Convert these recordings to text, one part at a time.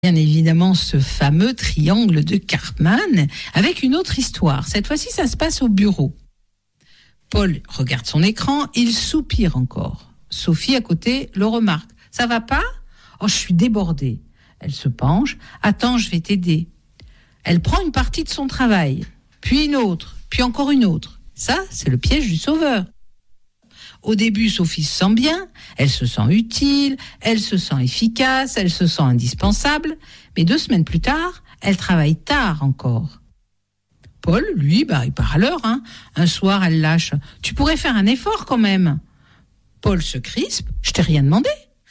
Bien évidemment ce fameux triangle de Karpman avec une autre histoire. Cette fois-ci, ça se passe au bureau. Paul regarde son écran, il soupire encore. Sophie à côté le remarque. « Ça va pas ? Oh, je suis débordée. » Elle se penche. « Attends, je vais t'aider. » Elle prend une partie de son travail, puis une autre, puis encore une autre. Ça, c'est le piège du sauveur. Au début, Sophie se sent bien, elle se sent utile, elle se sent efficace, elle se sent indispensable. Mais 2 semaines plus tard, elle travaille tard encore. Paul, lui, il part à l'heure. Un soir, elle lâche. « Tu pourrais faire un effort quand même. » Paul se crispe. « Je t'ai rien demandé. »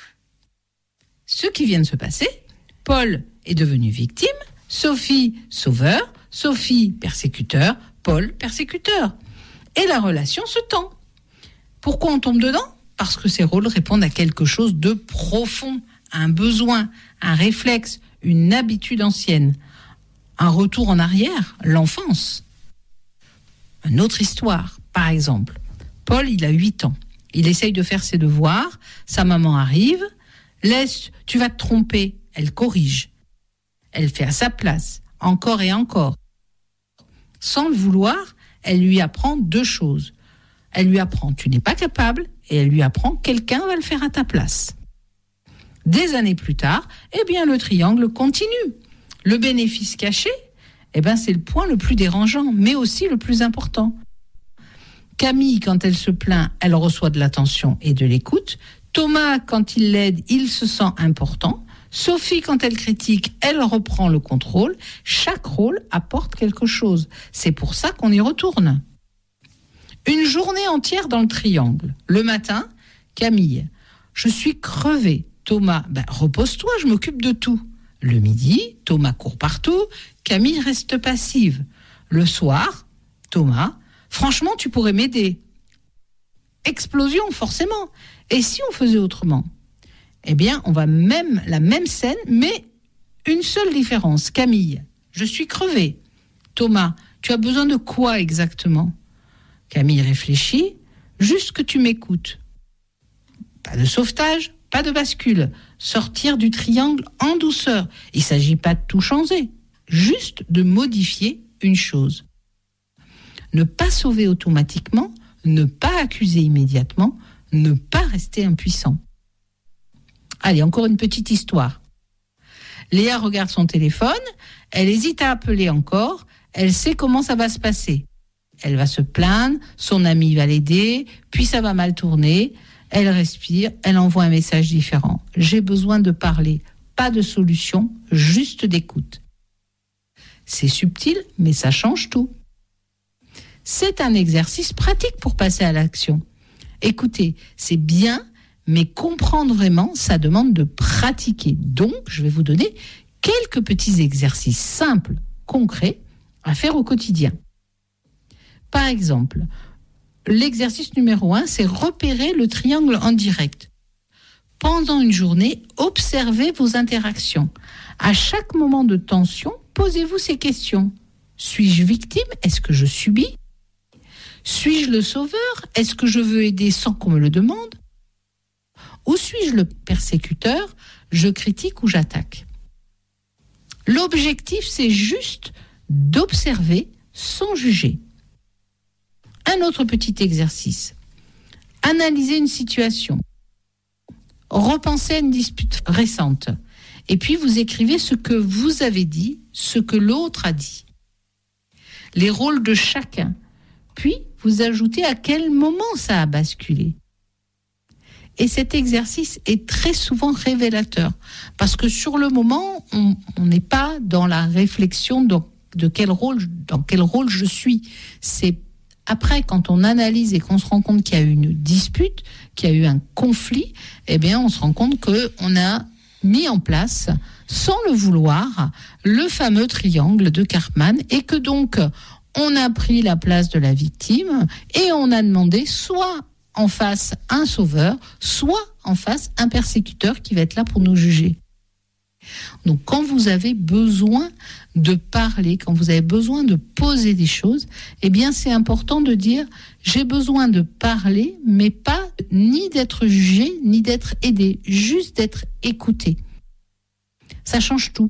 Ce qui vient de se passer, Paul est devenu victime, Sophie sauveur, Sophie persécuteur, Paul persécuteur. Et la relation se tend. Pourquoi on tombe dedans ? Parce que ces rôles répondent à quelque chose de profond, un besoin, un réflexe, une habitude ancienne. Un retour en arrière, l'enfance. Une autre histoire, par exemple. Paul, il a 8 ans. Il essaye de faire ses devoirs. Sa maman arrive. « Laisse, tu vas te tromper. » Elle corrige. Elle fait à sa place, encore et encore. Sans le vouloir, elle lui apprend 2 choses. Elle lui apprend « tu n'es pas capable » et elle lui apprend « quelqu'un va le faire à ta place ». Des années plus tard, le triangle continue. Le bénéfice caché, c'est le point le plus dérangeant, mais aussi le plus important. Camille, quand elle se plaint, elle reçoit de l'attention et de l'écoute. Thomas, quand il l'aide, il se sent important. Sophie, quand elle critique, elle reprend le contrôle. Chaque rôle apporte quelque chose. C'est pour ça qu'on y retourne. Une journée entière dans le triangle. Le matin, Camille, « Je suis crevée. » Thomas, « Repose-toi, je m'occupe de tout. » Le midi, Thomas court partout. Camille reste passive. Le soir, Thomas, « Franchement, tu pourrais m'aider. » Explosion, forcément. Et si on faisait autrement ? On va même la même scène, mais une seule différence. Camille, « Je suis crevée. » Thomas, « Tu as besoin de quoi exactement ?» Camille réfléchit, « Juste que tu m'écoutes. » Pas de sauvetage, pas de bascule. Sortir du triangle en douceur. Il ne s'agit pas de tout changer, juste de modifier une chose. Ne pas sauver automatiquement, ne pas accuser immédiatement, ne pas rester impuissant. Allez, encore une petite histoire. Léa regarde son téléphone, elle hésite à appeler encore, elle sait comment ça va se passer. Elle va se plaindre, son ami va l'aider, puis ça va mal tourner. Elle respire, elle envoie un message différent. J'ai besoin de parler, pas de solution, juste d'écoute. C'est subtil, mais ça change tout. C'est un exercice pratique pour passer à l'action. Écoutez, c'est bien, mais comprendre vraiment, ça demande de pratiquer. Donc, je vais vous donner quelques petits exercices simples, concrets, à faire au quotidien. Par exemple, l'exercice numéro 1, c'est repérer le triangle en direct. Pendant une journée, observez vos interactions. À chaque moment de tension, posez-vous ces questions. Suis-je victime ? Est-ce que je subis ? Suis-je le sauveur ? Est-ce que je veux aider sans qu'on me le demande ? Ou suis-je le persécuteur ? Je critique ou j'attaque ? L'objectif, c'est juste d'observer sans juger. Un autre petit exercice. Analyser une situation. Repensez à une dispute récente. Et puis, vous écrivez ce que vous avez dit, ce que l'autre a dit. Les rôles de chacun. Puis, vous ajoutez à quel moment ça a basculé. Et cet exercice est très souvent révélateur. Parce que sur le moment, on n'est pas dans la réflexion dans quel rôle je suis. C'est après, quand on analyse et qu'on se rend compte qu'il y a eu une dispute, qu'il y a eu un conflit, on se rend compte qu'on a mis en place, sans le vouloir, le fameux triangle de Karpman et que donc, on a pris la place de la victime et on a demandé soit en face un sauveur, soit en face un persécuteur qui va être là pour nous juger. Donc, quand vous avez besoin de parler, quand vous avez besoin de poser des choses, c'est important de dire « j'ai besoin de parler, mais pas ni d'être jugé, ni d'être aidé, juste d'être écouté ». Ça change tout.